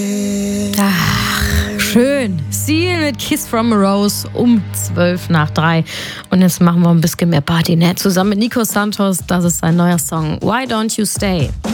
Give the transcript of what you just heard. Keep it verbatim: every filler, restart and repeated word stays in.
Ach, schön. Seal mit Kiss from a Rose um zwölf nach drei. Und jetzt machen wir ein bisschen mehr Party, ne? Zusammen mit Nico Santos. Das ist sein neuer Song Why Don't You Stay.